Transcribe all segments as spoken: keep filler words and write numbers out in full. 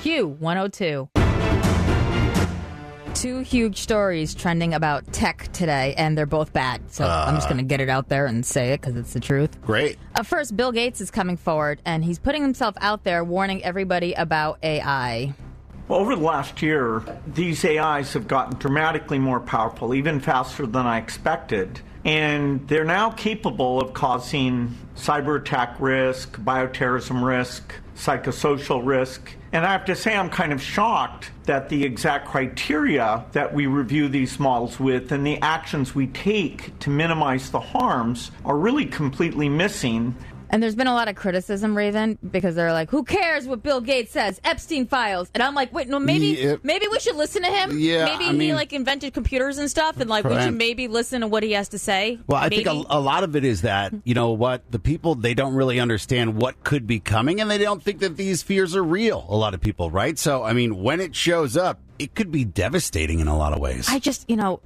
Q one oh two. Two huge stories trending about tech today, and they're both bad. So uh, I'm just going to get it out there and say it because it's the truth. Great. Uh, first, Bill Gates is coming forward, and he's putting himself out there warning everybody about A I. Well, over the last year, these A Is have gotten dramatically more powerful, even faster than I expected. And they're now capable of causing cyber attack risk, bioterrorism risk, psychosocial risk. And I have to say I'm kind of shocked that the exact criteria that we review these models with and the actions we take to minimize the harms are really completely missing. And there's been a lot of criticism, Raven, because they're like, who cares what Bill Gates says? Epstein files. And I'm like, wait, no, maybe Yeah. maybe we should listen to him. Yeah, maybe I he mean- like invented computers and stuff, and like we should maybe listen to what he has to say. Well, I maybe. think a, a lot of it is that, you know what, the people, they don't really understand what could be coming, and they don't think that these fears are real, a lot of people, right? So, I mean, when it shows up, it could be devastating in a lot of ways. I just, you know,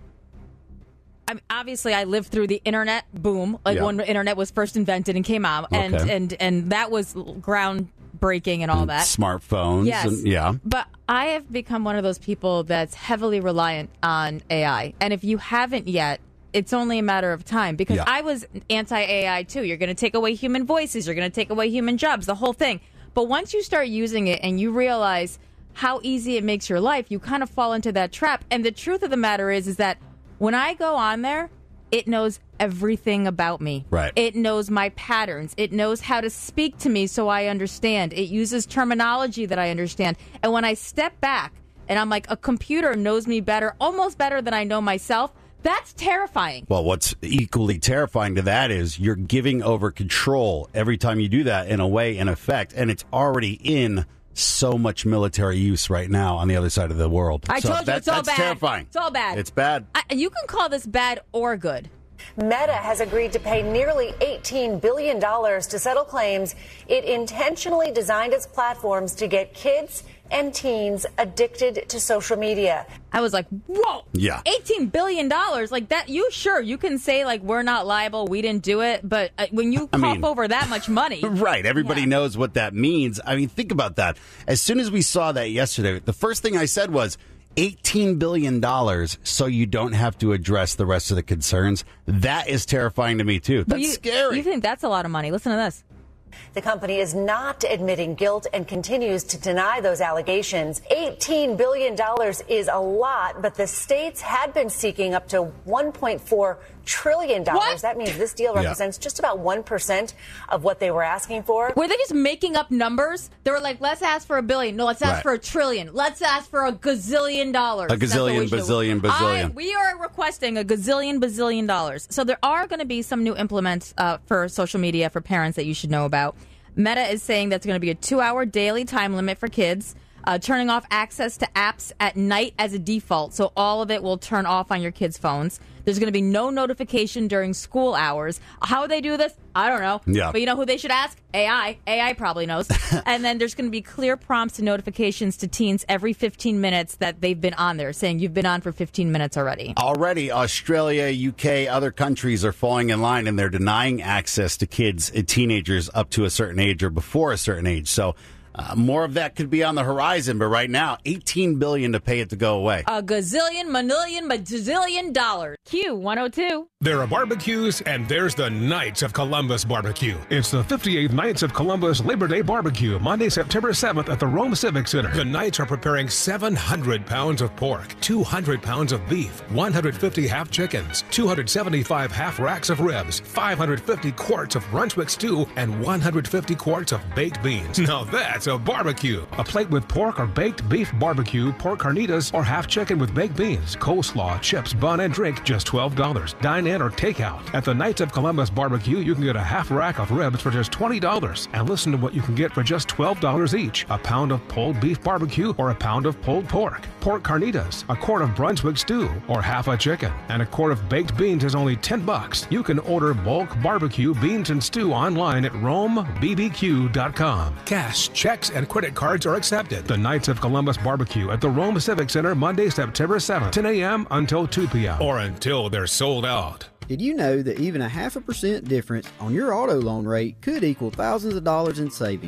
I mean, obviously I lived through the internet boom, like Yeah. when the internet was first invented and came out, and, Okay. and, and that was groundbreaking and all And that. Smartphones. Yes. And, yeah. But I have become one of those people that's heavily reliant on A I. And if you haven't yet, it's only a matter of time, because Yeah. I was anti-A I too. You're going to take away human voices. You're going to take away human jobs, the whole thing. But once you start using it and you realize how easy it makes your life, you kind of fall into that trap. And the truth of the matter is, is that when I go on there, it knows everything about me. Right. It knows my patterns. It knows how to speak to me so I understand. It uses terminology that I understand. And when I step back and I'm like, a computer knows me better, almost better than I know myself, that's terrifying. Well, what's equally terrifying to that is you're giving over control every time you do that, in a way, in effect, and it's already in so much military use right now on the other side of the world. I So told you, that- it's all that's bad. terrifying. It's all bad. It's bad. I, you can call this bad or good. Meta has agreed to pay nearly eighteen billion dollars to settle claims it intentionally designed its platforms to get kids and teens addicted to social media. I was like, whoa, Yeah. eighteen billion dollars, like that. You sure you can say like we're not liable, we didn't do it, but uh, when you I cough mean- over that much money, Right. Everybody Yeah. knows what that means. I mean, think about that. As soon as we saw that yesterday, the first thing I said was eighteen billion dollars so you don't have to address the rest of the concerns. That is terrifying to me, too. That's you, scary. You think that's a lot of money? Listen to this. The company is not admitting guilt and continues to deny those allegations. eighteen billion dollars is a lot, but the states had been seeking up to one point four trillion dollars. What? That means this deal Yeah. represents just about one percent of what they were asking for. Were they just making up numbers? They were like, let's ask for a billion. No, let's ask Right. for a trillion. Let's ask for a gazillion dollars. A That's what gazillion, we should- bazillion, bazillion. I, we are requesting a gazillion, bazillion dollars. So there are going to be some new implements uh, for social media for parents that you should know about. Meta is saying that's going to be a two-hour daily time limit for kids, uh, turning off access to apps at night as a default, so all of it will turn off on your kids' phones. There's going to be no notification during school hours. How would they do this? I don't know. Yeah. But you know who they should ask? A I. A I probably knows. And then there's going to be clear prompts and notifications to teens every fifteen minutes that they've been on there, saying you've been on for fifteen minutes already. Already, Australia, U K, other countries are falling in line, and they're denying access to kids and teenagers up to a certain age or before a certain age. So uh, more of that could be on the horizon. But right now, eighteen billion dollars to pay it to go away. A gazillion, manillion, bazillion dollars. Q one oh two. There are barbecues, and there's the Knights of Columbus barbecue. It's the fifty-eighth Knights of Columbus Labor Day barbecue, Monday, September seventh at the Rome Civic Center. The Knights are preparing seven hundred pounds of pork, two hundred pounds of beef, one hundred fifty half chickens, two hundred seventy-five half racks of ribs, five hundred fifty quarts of Brunswick stew, and one hundred fifty quarts of baked beans. Now that's a barbecue. A plate with pork or baked beef barbecue, pork carnitas, or half chicken with baked beans, coleslaw, chips, bun, and drink, just twelve dollars. Dine in or take out. At the Knights of Columbus barbecue, you can get a half rack of ribs for just twenty dollars. And listen to what you can get for just twelve dollars each. A pound of pulled beef barbecue or a pound of pulled pork. Pork carnitas, a quart of Brunswick stew, or half a chicken. And a quart of baked beans is only ten bucks. You can order bulk barbecue beans and stew online at rome b b q dot com. Cash, checks, and credit cards are accepted. The Knights of Columbus barbecue at the Rome Civic Center, Monday, September seventh, ten a.m. until two p.m. Or until they're sold out. Did you know that even a half a percent difference on your auto loan rate could equal thousands of dollars in savings?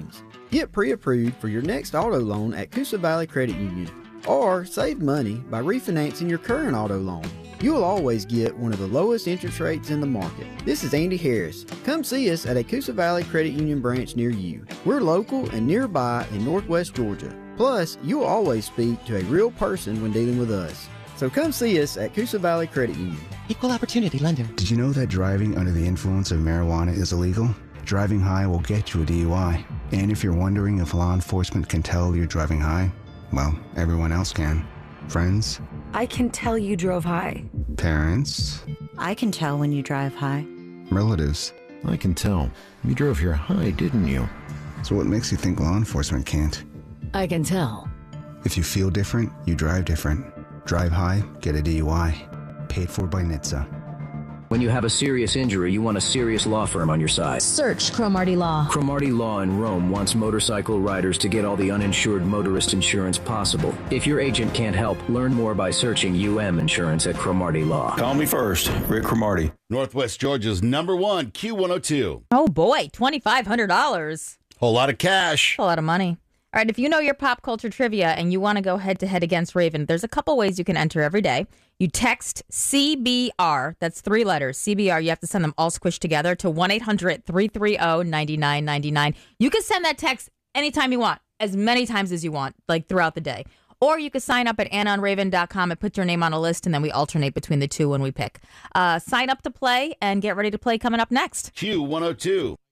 Get pre-approved for your next auto loan at Coosa Valley Credit Union, or save money by refinancing your current auto loan. You'll always get one of the lowest interest rates in the market. This is Andy Harris. Come see us at a Coosa Valley Credit Union branch near you. We're local and nearby in Northwest Georgia. Plus, you'll always speak to a real person when dealing with us. So come see us at Coosa Valley Credit Union. Equal opportunity lender. Did you know that driving under the influence of marijuana is illegal? Driving high will get you a D U I. And if you're wondering if law enforcement can tell you're driving high, well, everyone else can. Friends? I can tell you drove high. Parents? I can tell when you drive high. Relatives? I can tell. You drove here high, didn't you? So what makes you think law enforcement can't? I can tell. If you feel different, you drive different. Drive high, get a D U I. Paid for by N H T S A. When you have a serious injury, you want a serious law firm on your side. Search Cromartie Law. Cromartie Law in Rome wants motorcycle riders to get all the uninsured motorist insurance possible. If your agent can't help, learn more by searching U M Insurance at Cromartie Law. Call me first, Rick Cromartie. Northwest Georgia's number one, Q one oh two. Oh, boy, twenty-five hundred dollars. Whole lot of cash. A lot of money. All right, if you know your pop culture trivia and you want to go head-to-head against Raven, there's a couple ways you can enter every day. You text C B R, that's three letters, C B R. You have to send them all squished together to one eight hundred three three zero nine nine nine nine. You can send that text anytime you want, as many times as you want, like throughout the day. Or you can sign up at anna on raven dot com and put your name on a list, and then we alternate between the two when we pick. Uh, sign up to play and get ready to play coming up next. Q one oh two.